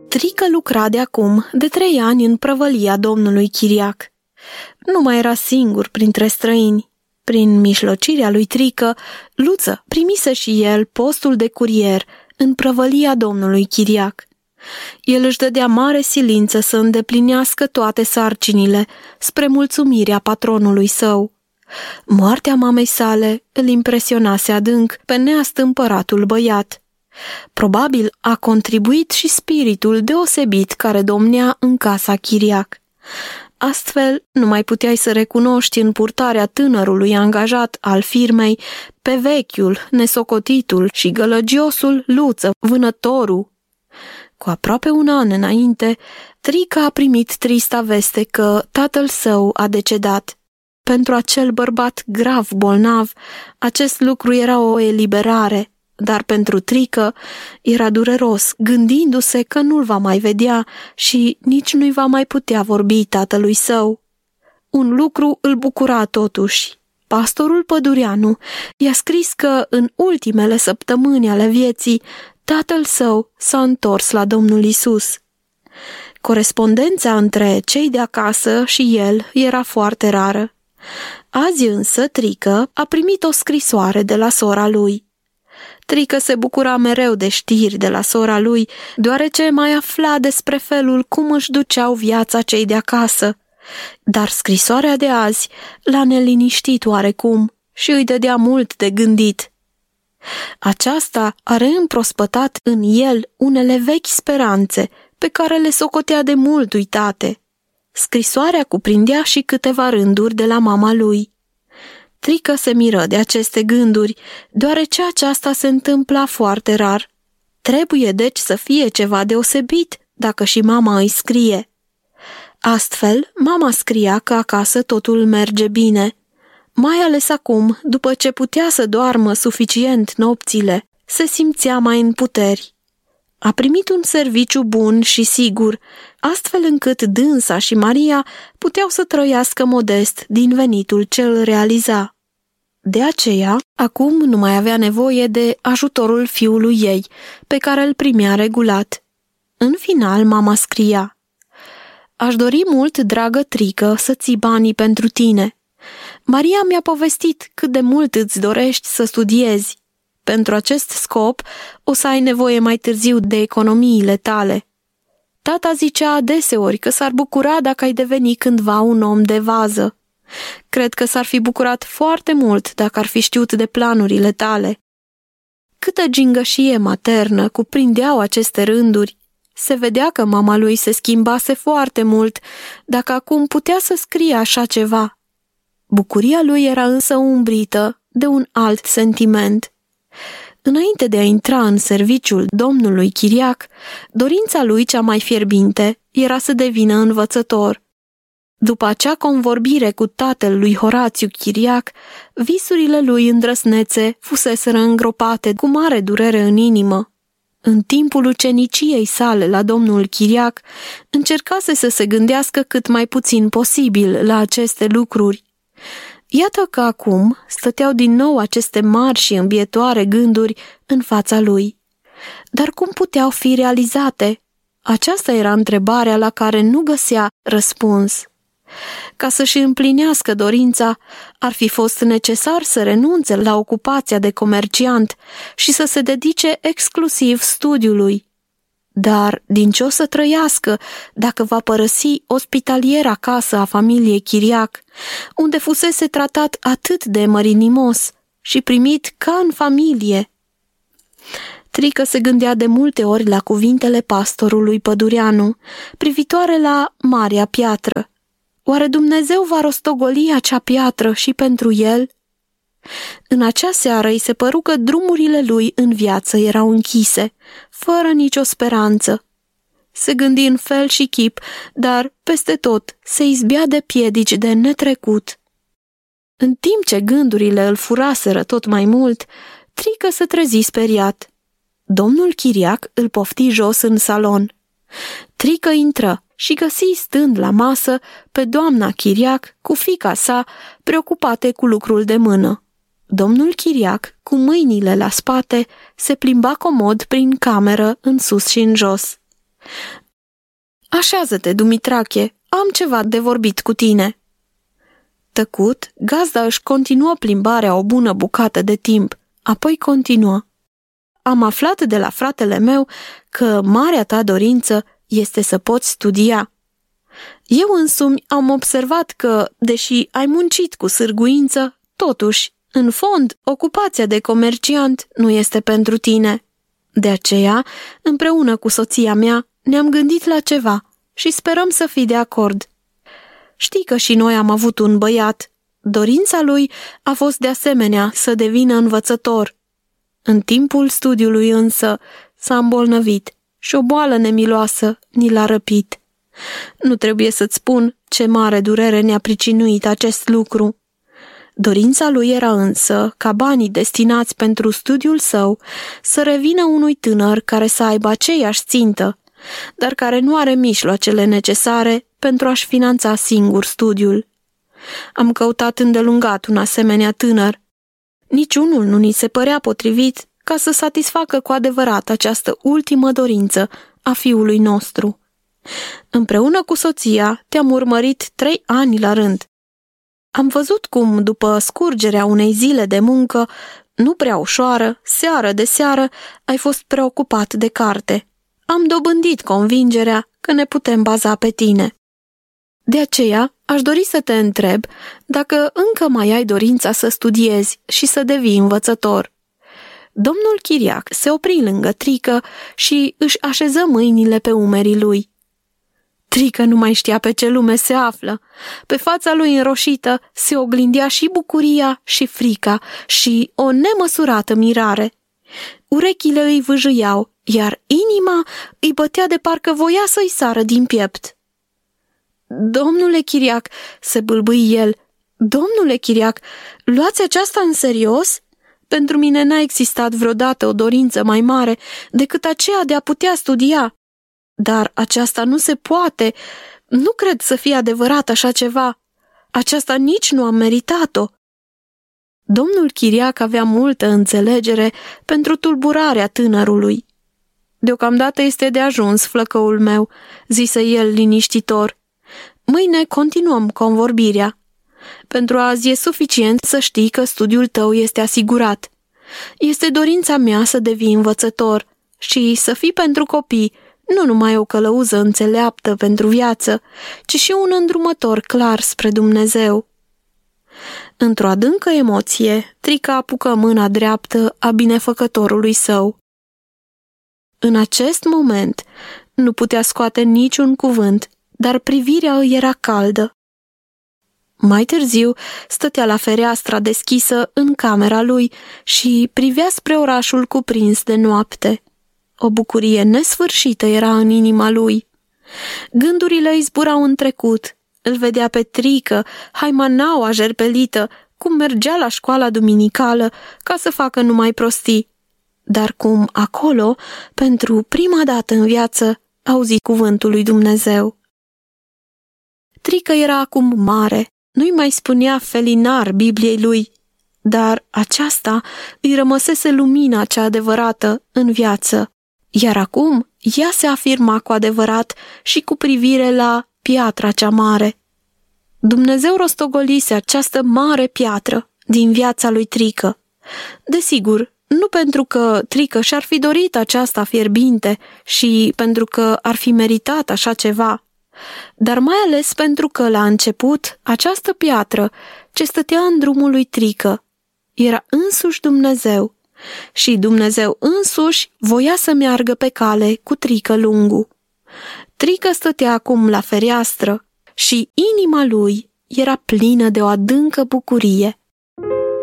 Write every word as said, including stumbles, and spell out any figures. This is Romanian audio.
Trică lucra de acum de trei ani în prăvălia domnului Chiriac. Nu mai era singur printre străini. Prin mijlocirea lui Trică, Luță primise și el postul de curier în prăvălia domnului Chiriac. El își dădea mare silință să îndeplinească toate sarcinile, spre mulțumirea patronului său. Moartea mamei sale îl impresionase adânc pe neastâmpăratul băiat. Probabil a contribuit și spiritul deosebit care domnea în casa Chiriac. Astfel, nu mai puteai să recunoști în purtarea tânărului angajat al firmei pe vechiul, nesocotitul și gălăgiosul Luță, vânătorul. Cu aproape un an înainte, Trică a primit trista veste că tatăl său a decedat. Pentru acel bărbat grav bolnav, acest lucru era o eliberare, dar pentru Trică era dureros, gândindu-se că nu-l va mai vedea și nici nu-i va mai putea vorbi tatălui său. Un lucru îl bucura totuși. Pastorul Pădureanu i-a scris că în ultimele săptămâni ale vieții tatăl său s-a întors la Domnul Isus. Corespondența între cei de acasă și el era foarte rară. Azi însă Trică a primit o scrisoare de la sora lui. Trică se bucura mereu de știri de la sora lui, deoarece mai afla despre felul cum își duceau viața cei de acasă. Dar scrisoarea de azi l-a neliniștit oarecum și îi dădea mult de gândit. Aceasta a reîmprospătat în el unele vechi speranțe pe care le socotea de mult uitate. Scrisoarea cuprindea și câteva rânduri de la mama lui. Trică se miră de aceste gânduri, deoarece aceasta se întâmpla foarte rar. Trebuie deci să fie ceva deosebit dacă și mama îi scrie. Astfel, mama scria că acasă totul merge bine, mai ales acum, după ce putea să doarmă suficient nopțile, se simțea mai în puteri. A primit un serviciu bun și sigur, astfel încât dânsa și Maria puteau să trăiască modest din venitul ce îl realiza. De aceea, acum nu mai avea nevoie de ajutorul fiului ei, pe care îl primea regulat. În final, mama scria: „Aș dori mult, dragă Trică, să ții banii pentru tine. Maria mi-a povestit cât de mult îți dorești să studiezi. Pentru acest scop o să ai nevoie mai târziu de economiile tale. Tata zicea adeseori că s-ar bucura dacă ai deveni cândva un om de vază. Cred că s-ar fi bucurat foarte mult dacă ar fi știut de planurile tale.” Câtă gingășie maternă cuprindeau aceste rânduri! Se vedea că mama lui se schimbase foarte mult, dacă acum putea să scrie așa ceva. Bucuria lui era însă umbrită de un alt sentiment. Înainte de a intra în serviciul domnului Chiriac, dorința lui cea mai fierbinte era să devină învățător. După acea convorbire cu tatăl lui Horațiu Chiriac, visurile lui îndrăsnețe fuseseră îngropate cu mare durere în inimă. În timpul uceniciei sale la domnul Chiriac, încercase să se gândească cât mai puțin posibil la aceste lucruri. Iată că acum stăteau din nou aceste mari și îmbietoare gânduri în fața lui. Dar cum puteau fi realizate? Aceasta era întrebarea la care nu găsea răspuns. Ca să-și împlinească dorința, ar fi fost necesar să renunțe la ocupația de comerciant și să se dedice exclusiv studiului. Dar din ce o să trăiască dacă va părăsi ospitaliera casă a familiei Chiriac, unde fusese tratat atât de mărinimos și primit ca în familie? Trică se gândea de multe ori la cuvintele pastorului Pădureanu, privitoare la Marea Piatră. Oare Dumnezeu va rostogoli acea piatră și pentru el? În acea seară îi se păru că drumurile lui în viață erau închise, fără nicio speranță. Se gândi în fel și chip, dar peste tot se izbea de piedici de netrecut. În timp ce gândurile îl furaseră tot mai mult, Trică se trezi speriat. Domnul Chiriac îl pofti jos în salon. Trică intră și găsi stând la masă pe doamna Chiriac cu fiica sa, preocupate cu lucrul de mână. Domnul Chiriac, cu mâinile la spate, se plimba comod prin cameră în sus și în jos. Așează-te, Dumitrache, am ceva de vorbit cu tine. Tăcut, gazda își continuă plimbarea o bună bucată de timp, apoi continuă. Am aflat de la fratele meu că marea ta dorință este să poți studia. Eu însumi am observat că, deși ai muncit cu sârguință, totuși, în fond, ocupația de comerciant nu este pentru tine. De aceea, împreună cu soția mea, ne-am gândit la ceva și sperăm să fii de acord. Știi că și noi am avut un băiat. Dorința lui a fost de asemenea să devină învățător. În timpul studiului însă s-a îmbolnăvit și o boală nemiloasă ni l-a răpit. Nu trebuie să-ți spun ce mare durere ne-a pricinuit acest lucru. Dorința lui era însă ca banii destinați pentru studiul său să revină unui tânăr care să aibă aceeași țintă, dar care nu are mijloacele necesare pentru a-și finanța singur studiul. Am căutat îndelungat un asemenea tânăr. Niciunul nu ni se părea potrivit ca să satisfacă cu adevărat această ultimă dorință a fiului nostru. Împreună cu soția te-am urmărit trei ani la rând. Am văzut cum, după scurgerea unei zile de muncă, nu prea ușoară, seară de seară, ai fost preocupat de carte. Am dobândit convingerea că ne putem baza pe tine. De aceea, aș dori să te întreb dacă încă mai ai dorința să studiezi și să devii învățător. Domnul Chiriac se opri lângă Trică și își așeză mâinile pe umerii lui. Trică nu mai știa pe ce lume se află. Pe fața lui înroșită se oglindea și bucuria și frica și o nemăsurată mirare. Urechile îi vâjâiau, iar inima îi bătea de parcă voia să-i sară din piept. Domnule Chiriac, se bâlbâi el, domnule Chiriac, luați aceasta în serios? Pentru mine n-a existat vreodată o dorință mai mare decât aceea de a putea studia. Dar aceasta nu se poate. Nu cred să fie adevărat așa ceva. Aceasta nici nu am meritat-o. Domnul Chiriac avea multă înțelegere pentru tulburarea tânărului. Deocamdată este de ajuns, flăcăul meu, zise el liniștitor. Mâine continuăm convorbirea. Pentru azi e suficient să știi că studiul tău este asigurat. Este dorința mea să devii învățător și să fii pentru copii nu numai o călăuză înțeleaptă pentru viață, ci și un îndrumător clar spre Dumnezeu. Într-o adâncă emoție, Trică apucă mâna dreaptă a binefăcătorului său. În acest moment nu putea scoate niciun cuvânt, dar privirea îi era caldă. Mai târziu stătea la fereastra deschisă în camera lui și privea spre orașul cuprins de noapte. O bucurie nesfârșită era în inima lui. Gândurile îi zburau în trecut. Îl vedea pe Trică, haimanaua jerpelită, cum mergea la școala duminicală ca să facă numai prostii. Dar cum acolo, pentru prima dată în viață, auzi cuvântul lui Dumnezeu. Trică era acum mare, nu-i mai spunea felinar Bibliei lui, dar aceasta îi rămăsese lumina cea adevărată în viață. Iar acum ea se afirma cu adevărat și cu privire la piatra cea mare. Dumnezeu rostogolise această mare piatră din viața lui Trică. Desigur, nu pentru că Trică și-ar fi dorit aceasta fierbinte și pentru că ar fi meritat așa ceva, dar mai ales pentru că, la început, această piatră ce stătea în drumul lui Trică era însuși Dumnezeu și Dumnezeu însuși voia să meargă pe cale cu Trică Lungu. Trică stătea acum la fereastră și inima lui era plină de o adâncă bucurie.